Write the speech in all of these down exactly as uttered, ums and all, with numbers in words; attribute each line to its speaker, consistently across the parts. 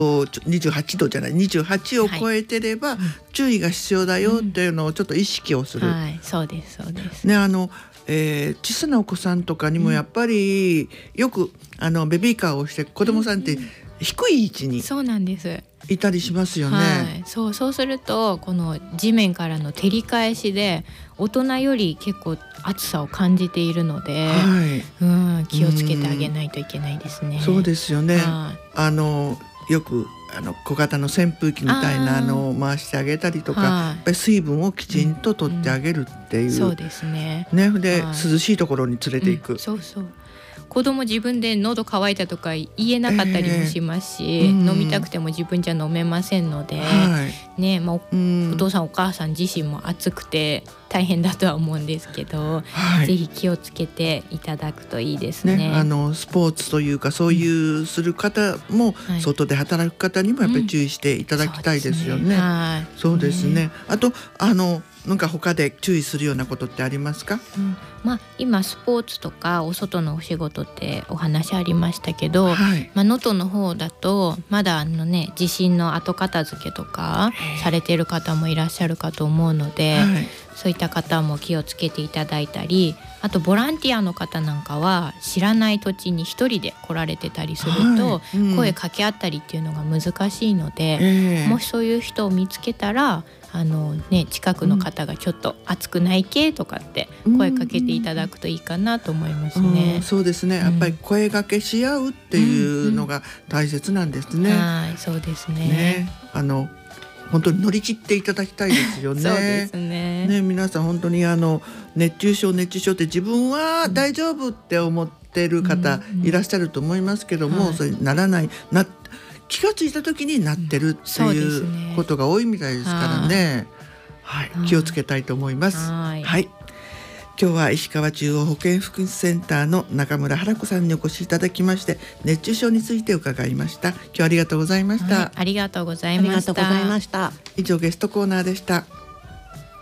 Speaker 1: にじゅうはちどじゃないにじゅうはちを超えてれば注意が必要だよっていうのをちょっと意識をする、
Speaker 2: うんはい、そうですそうです
Speaker 1: ね。あのえー、小さなお子さんとかにもやっぱり、うん、よくあのベビーカーをして子どもさんって低い位置に
Speaker 2: そうなんです
Speaker 1: いたりしますよね、はい、
Speaker 2: そう、そうするとこの地面からの照り返しで大人より結構暑さを感じているので、はい、うん気をつけてあげないといけないですね。
Speaker 1: そうですよね、はい、あのよくあの小型の扇風機みたいなのを回してあげたりとか、やっぱり水分をきちんと取ってあげるっていう、うんうん、
Speaker 2: そうですね。
Speaker 1: ねで涼しいところに連れていく、
Speaker 2: うん、そうそう子供自分で喉乾いたとか言えなかったりもしますし、えーうん、飲みたくても自分じゃ飲めませんので、はいねまあ、お, うん、お父さんお母さん自身も暑くて大変だとは思うんですけど、はい、ぜひ気をつけていただくといいですね。
Speaker 1: ねあのスポーツというかそういうする方も、うん、外で働く方にもやっぱり注意していただきたいですよね。そうですね。あとあのなんか他で注意するようなことってありますか？
Speaker 2: うんまあ、今スポーツとかお外のお仕事ってお話ありましたけど、はいまあ、能登の方だとまだあの、ね、地震の後片付けとかされている方もいらっしゃるかと思うので、はい、そういった方も気をつけていただいたり、あとボランティアの方なんかは知らない土地に一人で来られてたりすると、はいうん、声かけ合ったりっていうのが難しいので、えー、もしそういう人を見つけたらあのね、近くの方がちょっと暑くないけとかって声かけていただくといいかなと思いますね、
Speaker 1: うん、そうですねやっぱり声掛けし合うっていうのが大切なんですね、
Speaker 2: うんうん、はいそうです ね,
Speaker 1: ねあの本当に乗り切っていただきたいですよね
Speaker 2: そうですね。
Speaker 1: ね皆さん本当にあの熱中症熱中症って自分は大丈夫って思ってる方いらっしゃると思いますけども、うんうん、それにならないな気がついた時になってるっていうことが多いみたいですからね、はい、気をつけたいと思います。はい、はい、今日は石川中央保健福祉センターの中村原子さんにお越しいただきまして熱中症について伺いました。今日はありがとうございました、はい、
Speaker 2: ありがとうございました。
Speaker 1: 以上ゲストコーナーでした。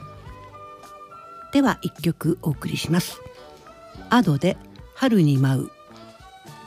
Speaker 3: では一曲お送りします。アドで春に舞う。